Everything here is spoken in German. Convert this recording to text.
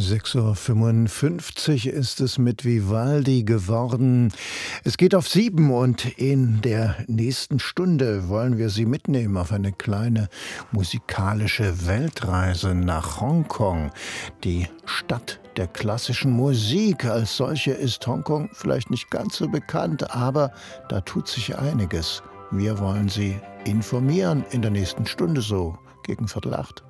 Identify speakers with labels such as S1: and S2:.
S1: 6:55 ist es mit Vivaldi geworden. Es geht auf 7 und in der nächsten Stunde wollen wir Sie mitnehmen auf eine kleine musikalische Weltreise nach Hongkong, die Stadt der klassischen Musik. Als solche ist Hongkong vielleicht nicht ganz so bekannt, aber da tut sich einiges. Wir wollen Sie informieren in der nächsten Stunde so gegen 7:45.